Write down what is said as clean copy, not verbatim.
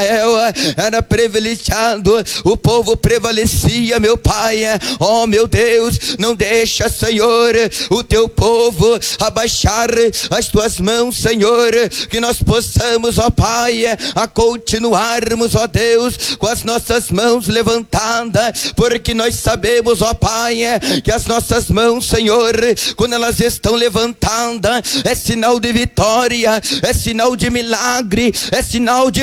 era privilegiado, o povo prevalecia, meu Pai. Oh, meu Deus, não deixa, Senhor, o teu povo abaixar as tuas mãos, Senhor, que nós possamos, ó Pai, a continuarmos, ó Deus, com as nossas mãos levantadas, porque nós sabemos, ó Pai, que as nossas mãos, Senhor, quando elas estão levantadas, é sinal de vitória, é sinal de milagre, é sinal de